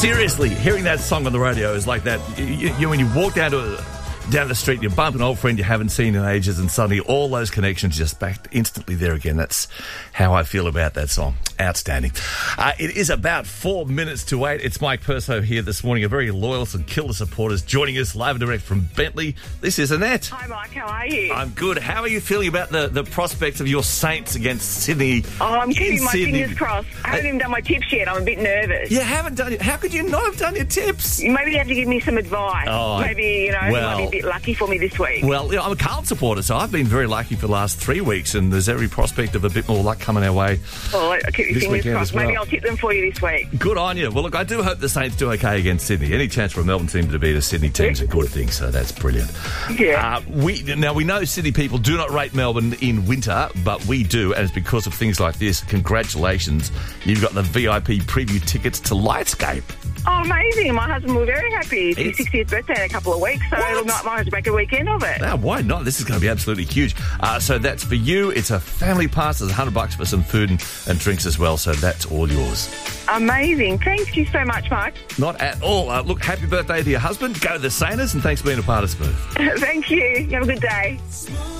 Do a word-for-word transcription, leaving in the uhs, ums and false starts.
Seriously, hearing that song on the radio is like that. You, you when you walk down to a, down the street, you bump an old friend you haven't seen in ages, and suddenly all those connections just back instantly there again. That's how I feel about that song. Outstanding. Uh, it is about four minutes to eight. It's Mike Perso here this morning, a very loyal and killer supporters joining us live and direct from Bentley. This is Annette. Hi, Mike. How are you? I'm good. How are you feeling about the, the prospects of your Saints against Sydney? Oh, I'm keeping my Sydney. fingers crossed. I haven't uh, even done my tips yet. I'm a bit nervous. You haven't done it? How could you not have done your tips? Maybe you have to give me some advice. Oh, Maybe, you know, well, it might be a bit lucky for me this week. Well, you know, I'm a Carlton supporter, so I've been very lucky for the last three weeks, and there's every prospect of a bit more luck coming our way. Well, I keep your this fingers crossed. Well. Maybe I'll tip them for you this week. Good on you. Well, look, I do hope the Saints do okay against Sydney. Any chance for a Melbourne team to beat a Sydney team is a good thing, so that's brilliant. Yeah. Uh, we Now, we know Sydney people do not rate Melbourne in winter, but we do, and it's because of things like this. Congratulations. You've got the V I P preview tickets to Lightscape. Oh, amazing. My husband will be very happy. It's his It's- sixtieth birthday in a couple of weeks, so What? it'll not mind to make a weekend of it. Now, why not? This is going to be absolutely huge. Uh, so that's for you. It's a family pass. There's one hundred bucks for some food and, and drinks as well, so that's all yours. Amazing. Thank you so much, Mike. Not at all. Uh, look, happy birthday to your husband. Go to the Saints, and thanks for being a part of Smooth. Thank you. You have a good day.